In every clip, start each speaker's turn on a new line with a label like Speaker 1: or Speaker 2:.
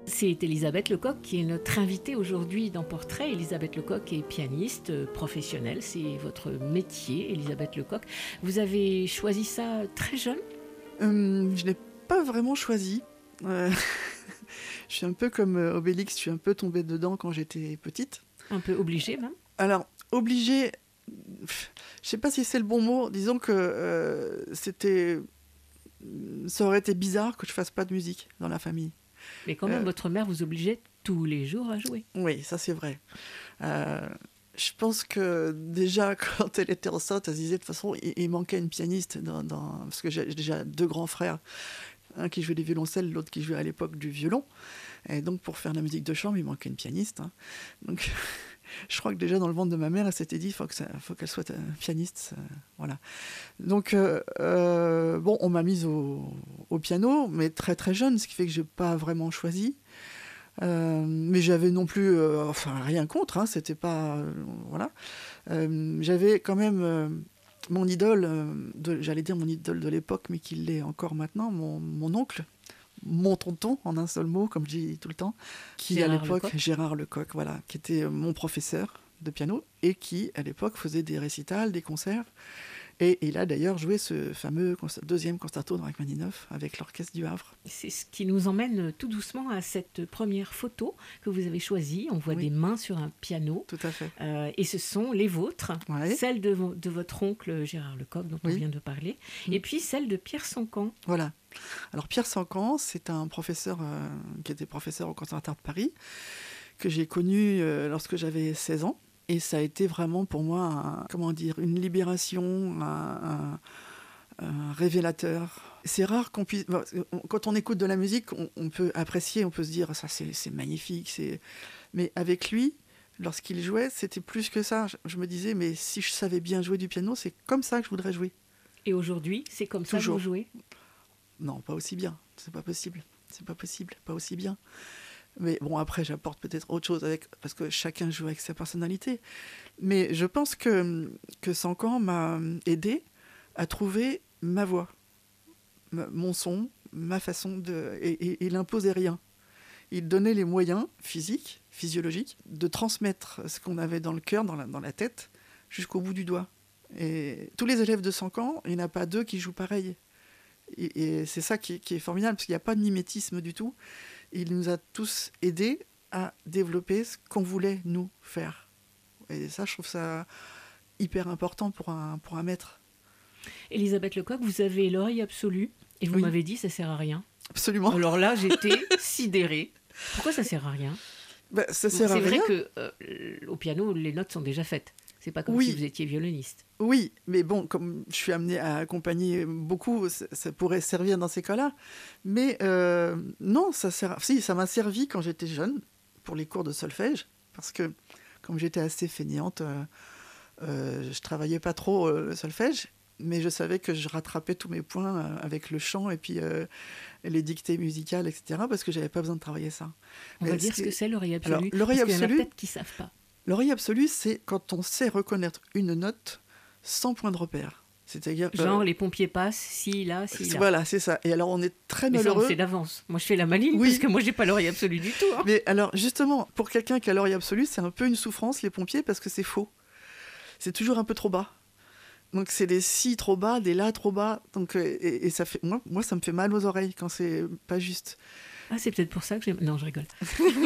Speaker 1: C'est Elisabeth Lecoq qui est notre invitée aujourd'hui dans Portrait. Elisabeth Lecoq est pianiste professionnelle, c'est votre métier, Elisabeth Lecoq. Vous avez choisi ça très jeune ?
Speaker 2: Je ne l'ai pas vraiment choisi. Je suis un peu comme Obélix, je suis un peu tombée dedans quand j'étais petite.
Speaker 1: Un peu obligée même ?
Speaker 2: Alors, obligée, je ne sais pas si c'est le bon mot. Disons que ça aurait été bizarre que je ne fasse pas de musique dans la famille.
Speaker 1: Mais quand même, votre mère vous obligeait tous les jours à jouer.
Speaker 2: Oui, ça c'est vrai. Je pense que déjà, quand elle était enceinte, elle se disait de toute façon, il manquait une pianiste, parce que j'ai déjà 2 grands frères, un qui jouait du violoncelle, l'autre qui jouait à l'époque du violon. Et donc, pour faire de la musique de chambre, il manquait une pianiste. Hein. Donc, je crois que déjà dans le ventre de ma mère, elle s'était dit, il faut qu'elle soit pianiste. Voilà. Donc, bon, on m'a mise au piano, mais très très jeune, ce qui fait que je n'ai pas vraiment choisi. Mais j'avais non plus, rien contre, hein, c'était pas, voilà. J'avais quand même mon idole, j'allais dire mon idole de l'époque, mais qui l'est encore maintenant, mon oncle, mon tonton, en un seul mot, comme je dis tout le temps, qui à l'époque, Gérard Lecoq, voilà, qui était mon professeur de piano et qui à l'époque faisait des récitals, des concerts. Et il a d'ailleurs joué ce fameux deuxième concerto de Rachmaninoff avec l'Orchestre du Havre.
Speaker 1: C'est ce qui nous emmène tout doucement à cette première photo que vous avez choisie. On voit des mains sur un piano.
Speaker 2: Tout à fait.
Speaker 1: Et ce sont les vôtres,
Speaker 2: ouais.
Speaker 1: Celles de votre oncle Gérard Lecoq, dont on vient de parler, et puis celle de Pierre Sancan.
Speaker 2: Voilà. Alors Pierre Sancan, c'est un professeur qui était professeur au Conservatoire de Paris, que j'ai connu lorsque j'avais 16 ans. Et ça a été vraiment pour moi, une libération, un révélateur. C'est rare qu'on puisse... Quand on écoute de la musique, on peut apprécier, on peut se dire, ça c'est magnifique. Mais avec lui, lorsqu'il jouait, c'était plus que ça. Je me disais, mais si je savais bien jouer du piano, c'est comme ça que je voudrais jouer.
Speaker 1: Et aujourd'hui, c'est comme ça que vous jouez ?
Speaker 2: Non, pas aussi bien. C'est pas possible. Pas aussi bien. Mais bon, après, j'apporte peut-être autre chose parce que chacun joue avec sa personnalité. Mais je pense que Sancan m'a aidé à trouver ma voix, mon son, ma façon de... Et il imposait rien. Il donnait les moyens physiques, physiologiques, de transmettre ce qu'on avait dans le cœur, dans la tête, jusqu'au bout du doigt. Et tous les élèves de Sancan, il n'y en a pas 2 qui jouent pareil. Et c'est ça qui est formidable, parce qu'il n'y a pas de mimétisme du tout. Il nous a tous aidés à développer ce qu'on voulait, nous, faire. Et ça, je trouve ça hyper important pour un maître.
Speaker 1: Elisabeth Lecoq, vous avez l'oreille absolue, et vous m'avez dit, ça ne sert à rien.
Speaker 2: Absolument.
Speaker 1: Alors là, j'étais sidérée. Pourquoi ça ne sert à rien ?
Speaker 2: Ça sert à rien.
Speaker 1: C'est vrai qu'au piano, les notes sont déjà faites. C'est pas comme si vous étiez violoniste.
Speaker 2: Oui, mais bon, comme je suis amenée à accompagner beaucoup, ça pourrait servir dans ces cas-là. Mais non, ça m'a servi quand j'étais jeune, pour les cours de solfège, parce que comme j'étais assez fainéante, je travaillais pas trop le solfège, mais je savais que je rattrapais tous mes points avec le chant et puis les dictées musicales, etc., parce que j'avais pas besoin de travailler ça.
Speaker 1: On va dire ce que c'est l'oreille absolue.
Speaker 2: Alors, l'oreille absolue,
Speaker 1: parce qu'il y en a peut-être qui savent pas.
Speaker 2: L'oreille absolue, c'est quand on sait reconnaître une note sans point de repère. C'est-à-dire,
Speaker 1: genre les pompiers passent, si, là.
Speaker 2: Voilà, c'est ça. Et alors on est très malheureux.
Speaker 1: Mais ça, on le sait d'avance. Moi, je fais la maline, parce que moi, j'ai pas l'oreille absolue du tout. Hein.
Speaker 2: Mais alors, justement, pour quelqu'un qui a l'oreille absolue, c'est un peu une souffrance, les pompiers, parce que c'est faux. C'est toujours un peu trop bas. Donc c'est des si trop bas, des la trop bas. Donc, et ça fait... Moi, ça me fait mal aux oreilles quand c'est pas juste.
Speaker 1: Ah, c'est peut-être pour ça que j'ai... Non, je rigole.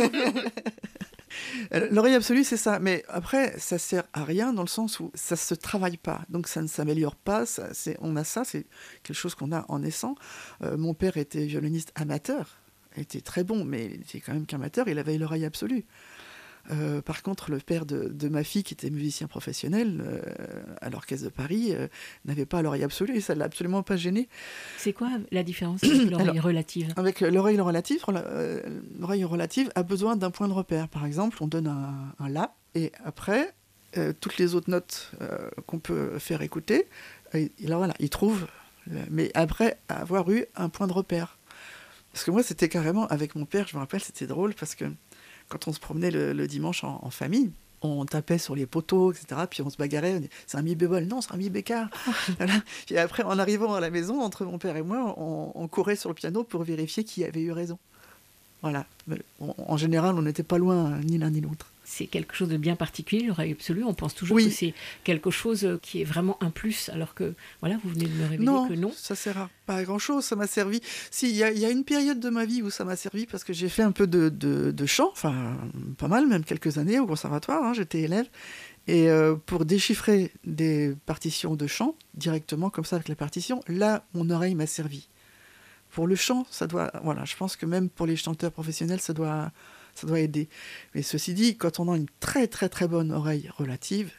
Speaker 2: L'oreille absolue, c'est ça. Mais après, ça sert à rien dans le sens où ça se travaille pas. Donc ça ne s'améliore pas. On a ça, c'est quelque chose qu'on a en naissant. Mon père était violoniste amateur. Il était très bon, mais il était quand même qu'amateur. Il avait l'oreille absolue. Par contre, le père de ma fille, qui était musicien professionnel à l'Orchestre de Paris, n'avait pas l'oreille absolue et ça ne l'a absolument pas gêné.
Speaker 1: C'est quoi la différence avec l'oreille relative ?
Speaker 2: Avec l'oreille relative a besoin d'un point de repère. Par exemple, on donne un La et après, toutes les autres notes qu'on peut faire écouter, voilà, il trouve, mais après avoir eu un point de repère. Parce que moi, c'était carrément, avec mon père, je me rappelle, c'était drôle parce que quand on se promenait le dimanche en famille, on tapait sur les poteaux, etc. Puis on se bagarrait, on dit, c'est un mi bémol, non, c'est un mi bécard. Voilà. Puis après, en arrivant à la maison, entre mon père et moi, on courait sur le piano pour vérifier qui avait eu raison. Voilà. Mais en général, on n'était pas loin, ni l'un ni l'autre.
Speaker 1: C'est quelque chose de bien particulier, l'oreille absolue. On pense toujours que c'est quelque chose qui est vraiment un plus, alors que, voilà, vous venez de me révéler que non.
Speaker 2: Ça sert pas à grand-chose. Ça m'a servi. Si, il y a une période de ma vie où ça m'a servi parce que j'ai fait un peu de chant, enfin, pas mal, même quelques années au conservatoire, hein, j'étais élève. Et pour déchiffrer des partitions de chant, directement comme ça avec la partition, là, mon oreille m'a servi. Pour le chant, ça doit... Voilà, je pense que même pour les chanteurs professionnels, ça doit aider. Mais ceci dit, quand on a une très très très bonne oreille relative,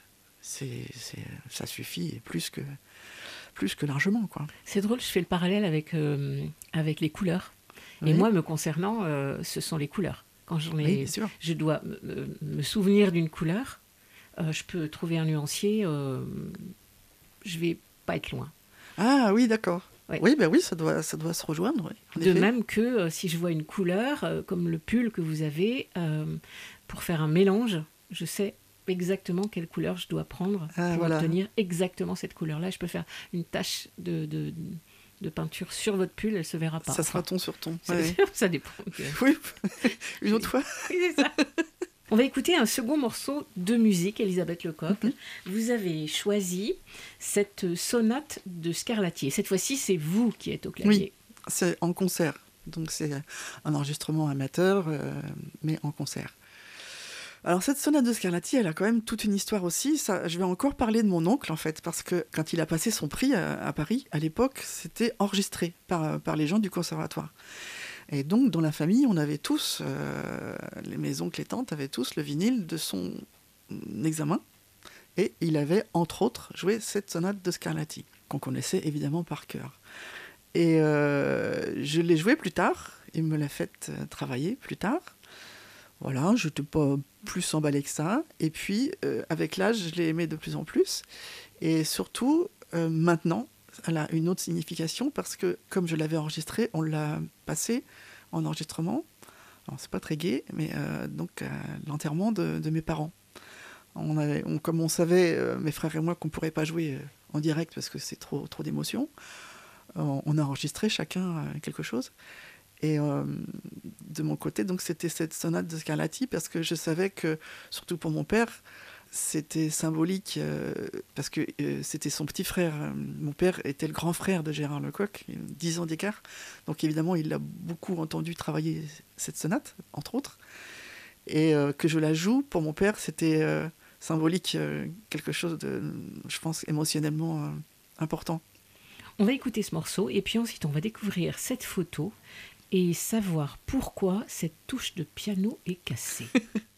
Speaker 2: ça suffit, et plus que largement, quoi.
Speaker 1: C'est drôle, je fais le parallèle avec les couleurs. Et moi, me concernant, ce sont les couleurs. Quand je dois me souvenir d'une couleur, je peux trouver un nuancier, je vais pas être loin.
Speaker 2: Ah oui, d'accord. Oui, ça doit se rejoindre. Oui,
Speaker 1: de même que si je vois une couleur, comme le pull que vous avez, pour faire un mélange, je sais exactement quelle couleur je dois prendre pour obtenir exactement cette couleur-là. Je peux faire une tache de peinture sur votre pull, elle ne se verra pas.
Speaker 2: Ça sera ton sur ton.
Speaker 1: Ça dépend.
Speaker 2: Oui, une autre fois.
Speaker 1: Oui, c'est ça. On va écouter un second morceau de musique, Elisabeth Lecoq. Vous avez choisi cette sonate de Scarlatti. Cette fois-ci, c'est vous qui êtes au clavier.
Speaker 2: Oui, c'est en concert. Donc c'est un enregistrement amateur, mais en concert. Alors cette sonate de Scarlatti, elle a quand même toute une histoire aussi. Ça, je vais encore parler de mon oncle, en fait, parce que quand il a passé son prix à Paris, à l'époque, c'était enregistré par les gens du conservatoire. Et donc, dans la famille, on avait tous, mes oncles et tantes avaient tous le vinyle de son examen. Et il avait, entre autres, joué cette sonate de Scarlatti, qu'on connaissait évidemment par cœur. Et je l'ai jouée plus tard, il me l'a fait travailler plus tard. Voilà, je n'étais pas plus emballée que ça. Et puis, avec l'âge, je l'ai aimée de plus en plus. Et surtout, maintenant, elle a une autre signification parce que, comme je l'avais enregistrée, on l'a passée en enregistrement. Alors, c'est pas très gai, mais donc l'enterrement de mes parents. Comme on savait, mes frères et moi, qu'on ne pourrait pas jouer en direct parce que c'est trop d'émotions, on a enregistré chacun quelque chose. Et de mon côté, donc, c'était cette sonate de Scarlatti parce que je savais que, surtout pour mon père, c'était symbolique parce que c'était son petit frère. Mon père était le grand frère de Gérard Lecoq, 10 ans d'écart. Donc évidemment, il a beaucoup entendu travailler cette sonate, entre autres. Et que je la joue, pour mon père, c'était symbolique, quelque chose de, je pense, émotionnellement important.
Speaker 1: On va écouter ce morceau et puis ensuite on va découvrir cette photo et savoir pourquoi cette touche de piano est cassée.